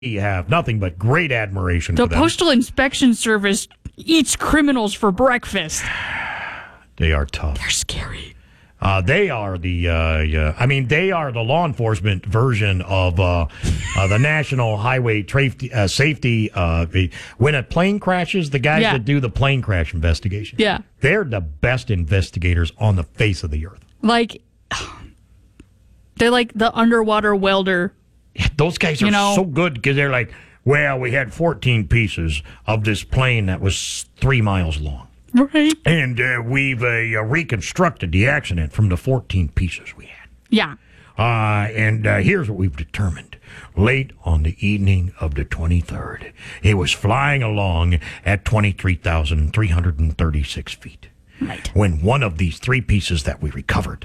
have nothing but great admiration The for them. Postal Inspection Service eats criminals for breakfast. They are tough. They're scary. They are they are the law enforcement version of the National Highway Safety. When a plane crashes, the guys that do the plane crash investigation, they're the best investigators on the face of the earth. Like, they're like the underwater welder. Yeah, those guys are so good because they're like, well, we had 14 pieces of this plane that was 3 miles long. Right. And we've reconstructed the accident from the 14 pieces we had. Yeah. And here's what we've determined. Late on the evening of the 23rd, it was flying along at 23,336 feet. Right. When one of these 3 pieces that we recovered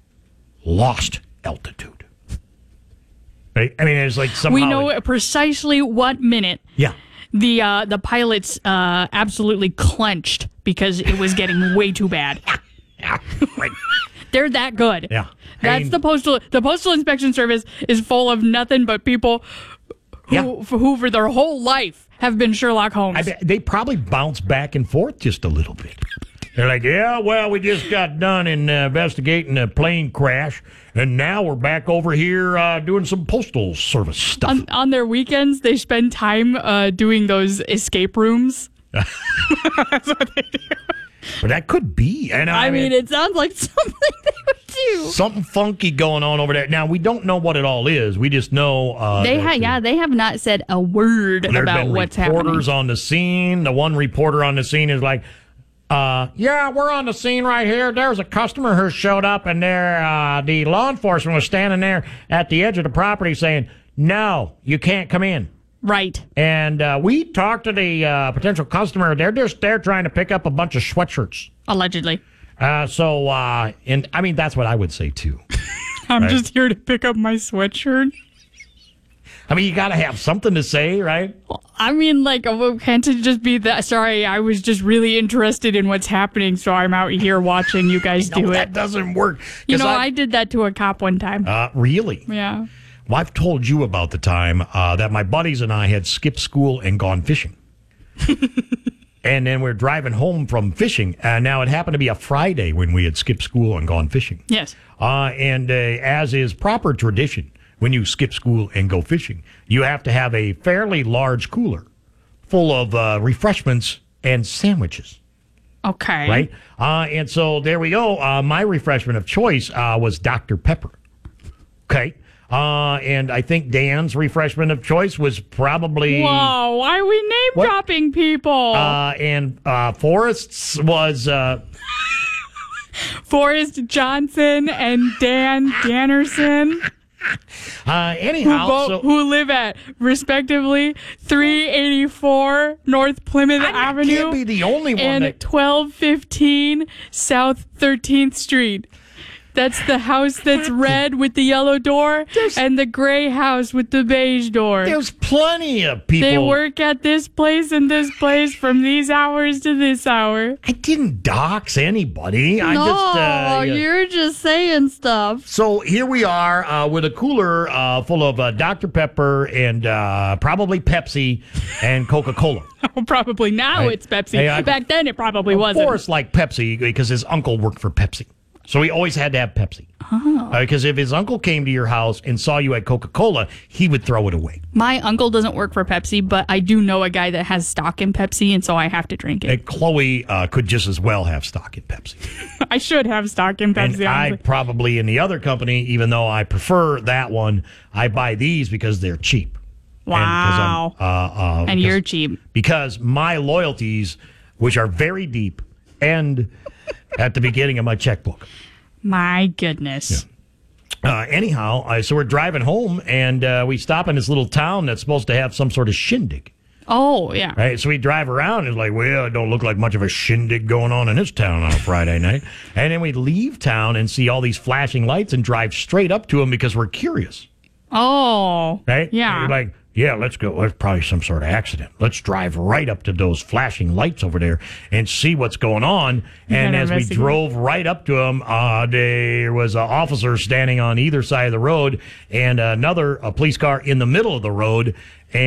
lost altitude. Right? I mean, it's like somehow... We know precisely what minute... Yeah. The pilots absolutely clenched because it was getting way too bad. Right. They're that good. Yeah. That's the Postal Inspection Service is full of nothing but people who for their whole life have been Sherlock Holmes. They probably bounce back and forth just a little bit. They're like, yeah, well, we just got done investigating a plane crash, and now we're back over here doing some postal service stuff. On their weekends, they spend time doing those escape rooms. That's what they do. But that could be. And I mean, it sounds like something they would do. Something funky going on over there. Now, we don't know what it all is. We just know... they have not said a word about what's happening. There's been reporters on the scene. The one reporter on the scene is like... yeah, we're on the scene right here. There's a customer who showed up, and the law enforcement was standing there at the edge of the property saying, no, you can't come in. Right. And we talked to the potential customer. They're just there trying to pick up a bunch of sweatshirts. Allegedly. And I mean, that's what I would say, too. I'm just here to pick up my sweatshirt. I mean, you got to have something to say, right? Well, I mean, like, can't it just be that? Sorry, I was just really interested in what's happening, so I'm out here watching you guys do it. That doesn't work. I did that to a cop one time. Really? Yeah. Well, I've told you about the time that my buddies and I had skipped school and gone fishing. And then we're driving home from fishing. Now, it happened to be a Friday when we had skipped school and gone fishing. Yes. And as is proper tradition, when you skip school and go fishing, you have to have a fairly large cooler full of refreshments and sandwiches. Okay. Right? And so there we go. My refreshment of choice was Dr. Pepper. Okay. And I think Dan's refreshment of choice was probably... Whoa, why are we name-dropping people? And Forrest's was... Forrest Johnson and Dan Dannerson. Anyhow, who live at respectively 384 North Plymouth Avenue can't be the only one and 1215 South 13th Street. That's the house that's red with the yellow door and the gray house with the beige door. There's plenty of people. They work at this place and this place from these hours to this hour. I didn't dox anybody. You're just saying stuff. So here we are with a cooler full of Dr. Pepper and probably Pepsi and Coca-Cola. Probably now it's Pepsi. Back then it probably wasn't. Forrest liked Pepsi because his uncle worked for Pepsi. So he always had to have Pepsi. Because if his uncle came to your house and saw you at Coca-Cola, he would throw it away. My uncle doesn't work for Pepsi, but I do know a guy that has stock in Pepsi, and so I have to drink it. And Chloe could just as well have stock in Pepsi. I should have stock in Pepsi. And I probably in the other company, even though I prefer that one, I buy these because they're cheap. Wow. And you're cheap. Because my loyalties, which are very deep, end at the beginning of my checkbook. My goodness. Yeah. Anyhow, so we're driving home, and we stop in this little town that's supposed to have some sort of shindig. Oh, yeah. Right, so we drive around, and it's like, well, it don't look like much of a shindig going on in this town on a Friday night. And then we leave town and see all these flashing lights and drive straight up to them because we're curious. Oh. Right? Yeah. Like, yeah, let's go. There's probably some sort of accident. Let's drive right up to those flashing lights over there and see what's going on. And as we drove right up to them, there was an officer standing on either side of the road and a police car in the middle of the road.